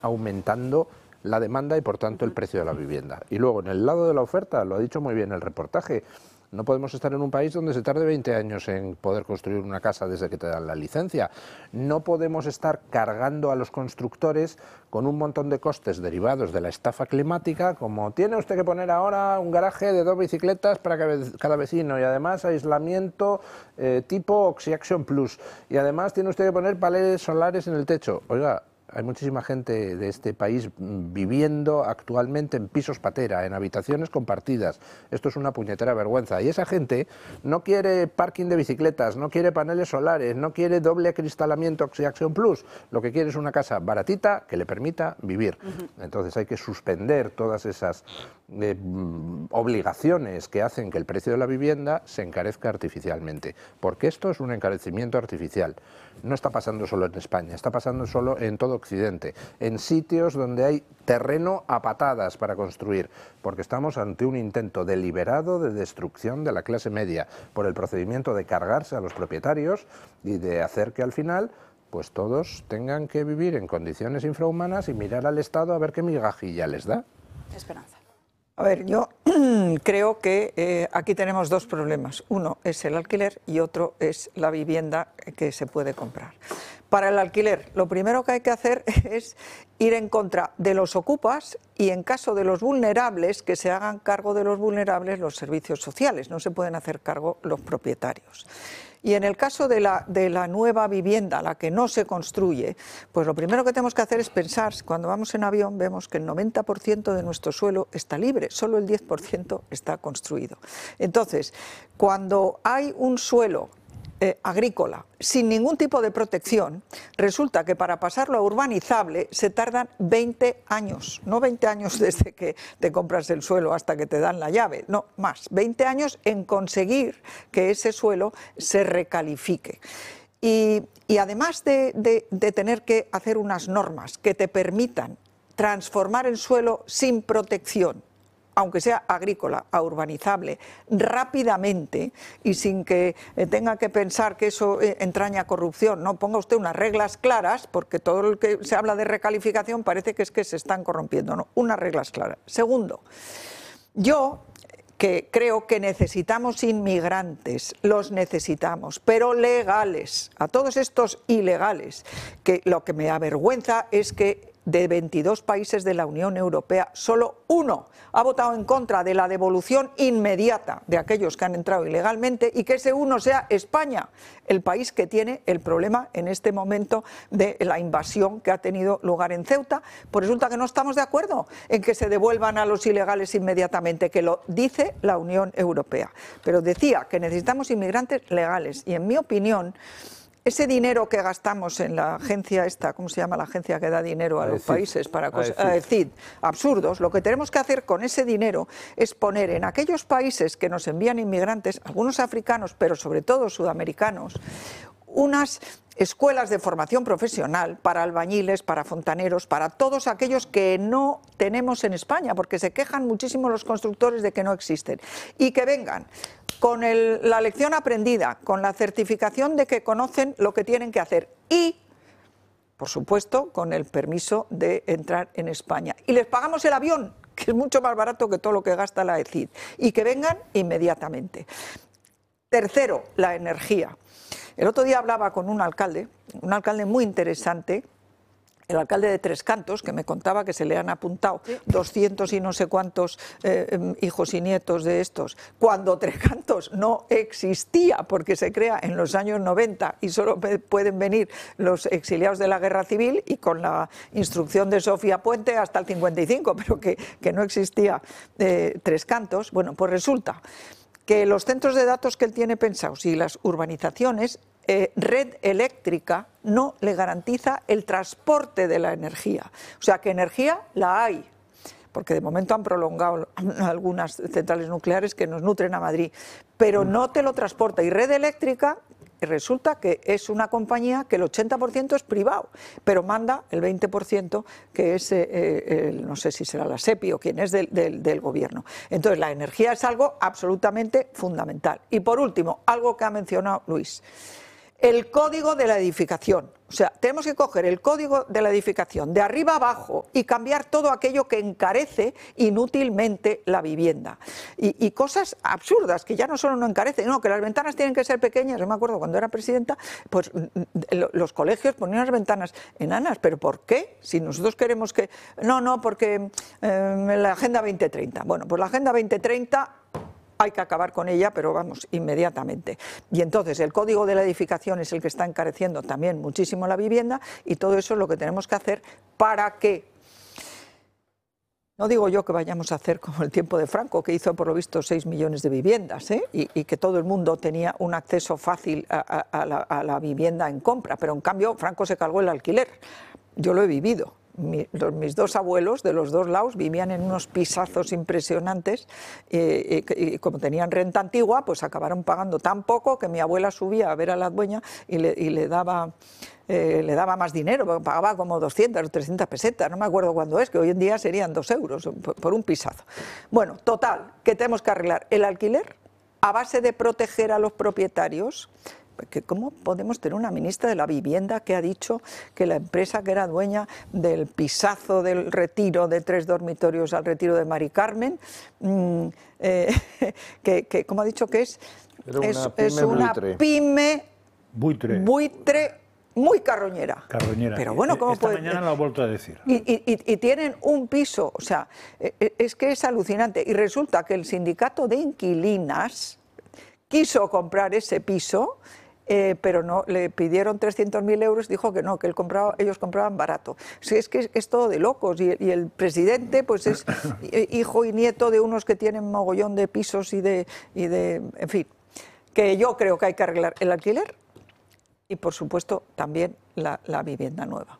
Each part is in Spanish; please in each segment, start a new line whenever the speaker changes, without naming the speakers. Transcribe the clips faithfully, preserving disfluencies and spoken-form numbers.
aumentando la demanda y por tanto el precio de la vivienda. Y luego en el lado de la oferta, lo ha dicho muy bien el reportaje, no podemos estar en un país donde se tarde veinte años en poder construir una casa desde que te dan la licencia. No podemos estar cargando a los constructores con un montón de costes derivados de la estafa climática, como tiene usted que poner ahora un garaje de dos bicicletas para cada vecino y además aislamiento eh, tipo Oxyaction Plus y además tiene usted que poner paneles solares en el techo. Oiga, hay muchísima gente de este país viviendo actualmente en pisos patera, en habitaciones compartidas. Esto es una puñetera vergüenza. Y esa gente no quiere parking de bicicletas, no quiere paneles solares, no quiere doble acristalamiento Oxyaction Plus. Lo que quiere es una casa baratita que le permita vivir. Uh-huh. Entonces hay que suspender todas esas eh, obligaciones que hacen que el precio de la vivienda se encarezca artificialmente. Porque esto es un encarecimiento artificial. No está pasando solo en España, está pasando solo en todo Occidente, en sitios donde hay terreno a patadas para construir, porque estamos ante un intento deliberado de destrucción de la clase media por el procedimiento de cargarse a los propietarios y de hacer que al final pues todos tengan que vivir en condiciones infrahumanas y mirar al Estado a ver qué migajilla les da.
Esperanza.
A ver, yo creo que eh, aquí tenemos dos problemas. Uno es el alquiler y otro es la vivienda que se puede comprar. Para el alquiler, lo primero que hay que hacer es ir en contra de los ocupas y en caso de los vulnerables, que se hagan cargo de los vulnerables los servicios sociales. No se pueden hacer cargo los propietarios. Y en el caso de la, de la nueva vivienda, la que no se construye, pues lo primero que tenemos que hacer es pensar, cuando vamos en avión vemos que el noventa por ciento de nuestro suelo está libre, solo el diez por ciento está construido. Entonces, cuando hay un suelo Eh, agrícola, sin ningún tipo de protección, resulta que para pasarlo a urbanizable se tardan veinte años, no veinte años desde que te compras el suelo hasta que te dan la llave, no, más, veinte años en conseguir que ese suelo se recalifique. Y, y además de, de, de tener que hacer unas normas que te permitan transformar el suelo sin protección, aunque sea agrícola, a urbanizable, rápidamente y sin que eh, tenga que pensar que eso eh, entraña corrupción. No, ponga usted unas reglas claras, porque todo lo que se habla de recalificación parece que es que se están corrompiendo. No, unas reglas claras. Segundo, yo que creo que necesitamos inmigrantes, los necesitamos, pero legales. A todos estos ilegales, que lo que me avergüenza es que de veintidós países de la Unión Europea, solo uno ha votado en contra de la devolución inmediata de aquellos que han entrado ilegalmente y que ese uno sea España, el país que tiene el problema en este momento de la invasión que ha tenido lugar en Ceuta. Pues resulta que no estamos de acuerdo en que se devuelvan a los ilegales inmediatamente, que lo dice la Unión Europea. Pero decía que necesitamos inmigrantes legales y en mi opinión ese dinero que gastamos en la agencia esta, ¿cómo se llama la agencia que da dinero a los países para cosas? AECID, absurdos. Lo que tenemos que hacer con ese dinero es poner en aquellos países que nos envían inmigrantes, algunos africanos, pero sobre todo sudamericanos, unas escuelas de formación profesional para albañiles, para fontaneros, para todos aquellos que no tenemos en España, porque se quejan muchísimo los constructores de que no existen, y que vengan con el, la lección aprendida, con la certificación de que conocen lo que tienen que hacer y, por supuesto, con el permiso de entrar en España. Y les pagamos el avión, que es mucho más barato que todo lo que gasta la AECID, y que vengan inmediatamente. Tercero, la energía. El otro día hablaba con un alcalde, un alcalde muy interesante, el alcalde de Tres Cantos, que me contaba que se le han apuntado doscientos y no sé cuántos eh, hijos y nietos de estos, cuando Tres Cantos no existía, porque se crea en los años noventa y solo pueden venir los exiliados de la Guerra Civil y con la instrucción de Sofía Puente hasta el cincuenta y cinco, pero que, que no existía eh, Tres Cantos. Bueno, pues resulta que los centros de datos que él tiene pensados y las urbanizaciones, eh, red eléctrica no le garantiza el transporte de la energía. O sea que energía la hay, porque de momento han prolongado algunas centrales nucleares que nos nutren a Madrid, pero no te lo transporta. Y red eléctrica resulta que es una compañía que el ochenta por ciento es privado, pero manda el veinte por ciento que es, eh, el, no sé si será la SEPI o quién es del, del, del gobierno. Entonces la energía es algo absolutamente fundamental. Y por último, algo que ha mencionado Luis. el código de la edificación. O sea, tenemos que coger el código de la edificación de arriba abajo y cambiar todo aquello que encarece inútilmente la vivienda. Y, y cosas absurdas, que ya no solo no encarecen, no, que las ventanas tienen que ser pequeñas. Yo me acuerdo cuando era presidenta, pues los colegios ponían las ventanas enanas. ¿Pero por qué? Si nosotros queremos que... No, no, porque eh, la Agenda veinte treinta. Bueno, pues la Agenda veinte treinta... hay que acabar con ella, pero vamos, inmediatamente. Y entonces el código de la edificación es el que está encareciendo también muchísimo la vivienda, y todo eso es lo que tenemos que hacer para que, no digo yo que vayamos a hacer como el tiempo de Franco, que hizo por lo visto seis millones de viviendas, ¿eh? y, y que todo el mundo tenía un acceso fácil a, a, a, la, a la vivienda en compra, pero en cambio Franco se cargó el alquiler. Yo lo he vivido. Mi, los, mis dos abuelos de los dos lados vivían en unos pisazos impresionantes, eh, y, y como tenían renta antigua, pues acabaron pagando tan poco que mi abuela subía a ver a la dueña y le, y le daba eh, le daba más dinero, pagaba como doscientas o trescientas pesetas, no me acuerdo cuándo es, que hoy en día serían dos euros por, por un pisazo. Bueno, total, que tenemos que arreglar el alquiler a base de proteger a los propietarios. Que ¿Cómo podemos tener una ministra de la Vivienda que ha dicho que la empresa que era dueña del pisazo del Retiro, de tres dormitorios al Retiro de Mari Carmen, mmm, eh, que, que, ¿cómo ha dicho que es?
Era una
es,
pyme,
es una
buitre.
pyme
buitre.
buitre muy carroñera.
Carroñera.
Pero bueno, ¿cómo
Esta
puede?
mañana lo ha vuelto a decir.
Y, y, y tienen un piso, o sea, es que es alucinante. Y resulta que el sindicato de inquilinas quiso comprar ese piso. Eh, pero no, le pidieron trescientos mil euros, dijo que no, que él compraba, ellos compraban barato. Sí, es que es, es todo de locos, y, y el presidente pues es hijo y nieto de unos que tienen mogollón de pisos y de, y de, en fin, que yo creo que hay que arreglar el alquiler y por supuesto también la, la vivienda nueva.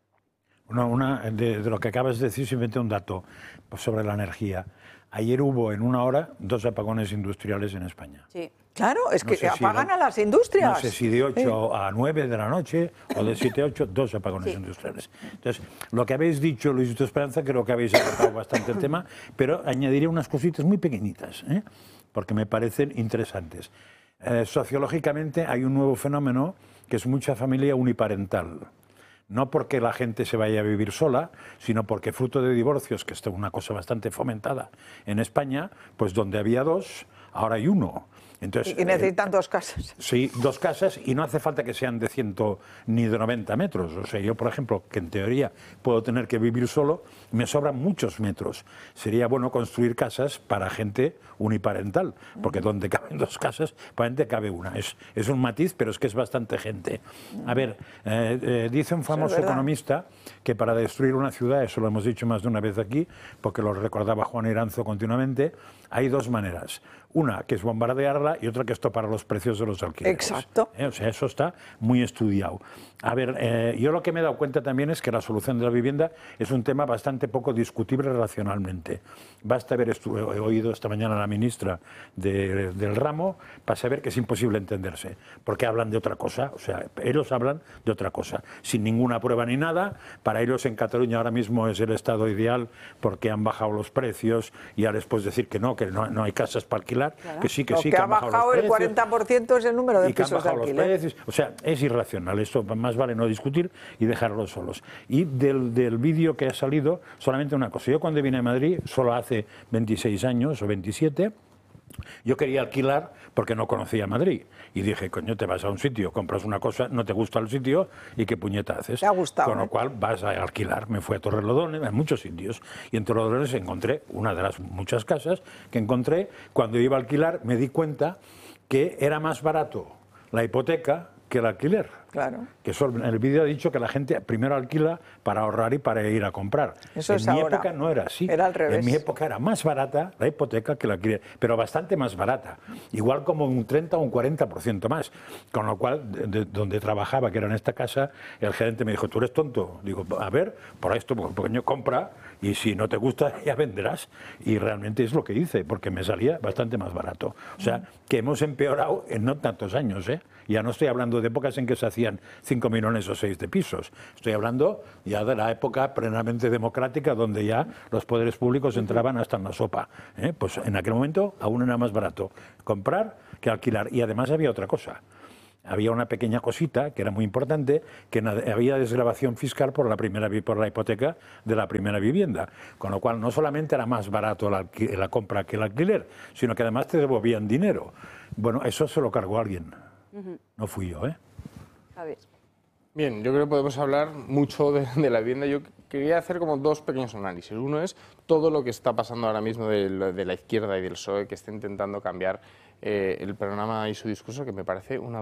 Una, una de, de lo que acabas de decir, simplemente un dato sobre la energía. Ayer hubo en una hora dos apagones industriales en España.
Sí. Claro, es
no
que
sé
apagan
si,
a las industrias.
No sé si de ocho
sí.
a nueve de la noche o de siete a ocho, dos apagones sí. industriales. Entonces, lo que habéis dicho, Luisito Esperanza, creo que habéis abarcado bastante el tema, pero añadiré unas cositas muy pequeñitas, ¿eh? porque me parecen interesantes. Eh, sociológicamente hay un nuevo fenómeno que es mucha familia uniparental. No porque la gente se vaya a vivir sola, sino porque fruto de divorcios, que esto es una cosa bastante fomentada en España, pues donde había dos, ahora hay uno. Entonces,
y necesitan
eh,
dos casas.
Sí, dos casas, y no hace falta que sean de ciento ni de noventa metros. O sea, yo, por ejemplo, que en teoría puedo tener que vivir solo, me sobran muchos metros. Sería bueno construir casas para gente uniparental, porque donde caben dos casas, para gente cabe una. Es, es un matiz, pero es que es bastante gente. A ver, eh, eh, dice un famoso
es
economista que para destruir una ciudad, eso lo hemos dicho más de una vez aquí, porque lo recordaba Juan Iranzo continuamente, hay dos maneras. Una, que es bombardearla, y otra, que es topar los precios de los alquileres.
Exacto.
¿Eh? O sea, eso está muy estudiado. A ver, eh, yo lo que me he dado cuenta también es que la solución de la vivienda es un tema bastante poco discutible racionalmente. Basta haber he oído esta mañana a la ministra de, del ramo para saber que es imposible entenderse, porque hablan de otra cosa, o sea, ellos hablan de otra cosa, sin ninguna prueba ni nada. Para ellos en Cataluña ahora mismo es el estado ideal porque han bajado los precios, y ahora después decir que no, que no, no hay casas para alquilar. Claro. Que sí, que
Lo
sí,
que,
que
ha bajado, bajado el cuarenta por ciento es el número de
y
pisos
que han
de
bajado
alquiler.
Los precios. O sea, es irracional, esto más vale no discutir y dejarlos solos. Y del, del vídeo que ha salido, solamente una cosa. Yo cuando vine a Madrid, solo hace veintiséis años o veintisiete, yo quería alquilar porque no conocía Madrid. Y dije, coño, te vas a un sitio, compras una cosa, no te gusta el sitio, ¿y qué puñeta haces?
Te ha gustado,
Con lo
¿eh?
cual vas a alquilar. Me fui a Torrelodones, en muchos sitios. Y en Torrelodones encontré una de las muchas casas que encontré. Cuando iba a alquilar me di cuenta que era más barato la hipoteca que el alquiler.
Claro.
Que eso, en el vídeo ha dicho que la gente primero alquila para ahorrar y para ir a comprar.
Eso
en
es
mi
ahora.
época no era así.
Era al revés.
En mi época era más barata la hipoteca que el alquiler, pero bastante más barata. Igual como un treinta o un cuarenta por ciento más. Con lo cual, de, de, donde trabajaba, que era en esta casa, el gerente me dijo, ¿tú eres tonto? Digo, a ver, por esto, pequeño, compra, y si no te gusta, ya venderás. Y realmente es lo que hice, porque me salía bastante más barato. O sea, que hemos empeorado en no tantos años, ¿eh? Ya no estoy hablando de épocas en que se hacían cinco millones o seis de pisos. Estoy hablando ya de la época plenamente democrática, donde ya los poderes públicos entraban hasta en la sopa. ¿eh? Pues en aquel momento aún era más barato comprar que alquilar. Y además había otra cosa. había una pequeña cosita que era muy importante, que había desgravación fiscal por la primera por la hipoteca de la primera vivienda, con lo cual no solamente era más barato la, la compra que el alquiler, sino que además te devolvían dinero. Bueno, eso se lo cargó alguien, uh-huh. No fui yo, ¿eh?
A ver.
Bien, yo creo que podemos hablar mucho de, de la vivienda. Yo quería hacer como dos pequeños análisis. Uno es todo lo que está pasando ahora mismo de, de la izquierda y del P S O E, que está intentando cambiar eh, el programa y su discurso, que me parece una